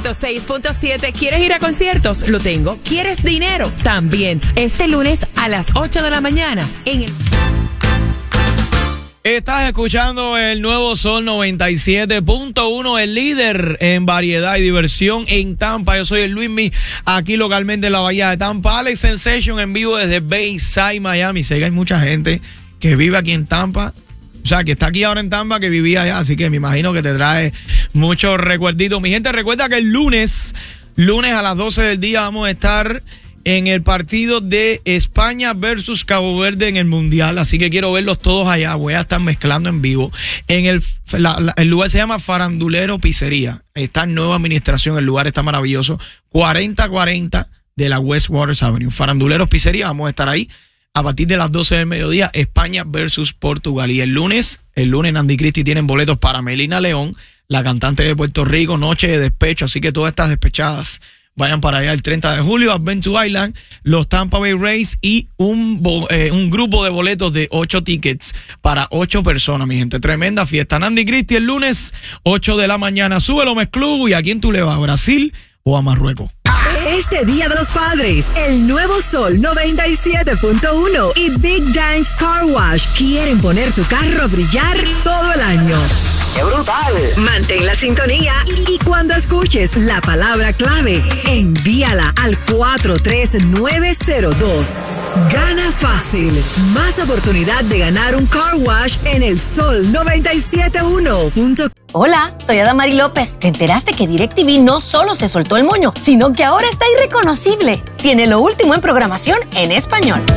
106.7. ¿Quieres ir a conciertos? Lo tengo. ¿Quieres dinero? También. Este lunes a las 8 de la mañana en el... Estás escuchando el Nuevo Sol 97.1, el líder en variedad y diversión en Tampa. Yo soy el Luismi, aquí localmente en la Bahía de Tampa. Alex Sensation en vivo desde Bayside, Miami. Sé que hay mucha gente que vive aquí en Tampa. O sea, que está aquí ahora en Tampa, que vivía allá. Así que me imagino que te trae muchos recuerditos. Mi gente, recuerda que el lunes a las 12 del día vamos a estar en el partido de España versus Cabo Verde en el Mundial, así que quiero verlos todos allá. Voy a estar mezclando en vivo. En el lugar se llama Farandulero Pizzería. Está en nueva administración, el lugar está maravilloso. 4040 de la West Waters Avenue. Faranduleros Pizzería, vamos a estar ahí a partir de las 12 del mediodía. España versus Portugal. Y el lunes Nandy Christie tienen boletos para Melina León, la cantante de Puerto Rico, Noche de Despecho, así que todas estas despechadas vayan para allá el 30 de julio, Adventure Island, los Tampa Bay Rays y un grupo de boletos de 8 tickets para 8 personas, mi gente. Tremenda fiesta. Nandy Christie el lunes, 8 de la mañana. Súbelo, Mezclú. ¿Y a quién tú le vas? ¿A Brasil o a Marruecos? Este Día de los Padres, el Nuevo Sol 97.1 y Big Dance Car Wash quieren poner tu carro a brillar todo el año. ¡Qué brutal! Mantén la sintonía y cuando escuches la palabra clave, envíala al 43902. Gana fácil. Más oportunidad de ganar un car wash en el Sol 97.1. Hola, soy Adamari López. ¿Te enteraste que DirecTV no solo se soltó el moño, sino que ahora está irreconocible? Tiene lo último en programación en español.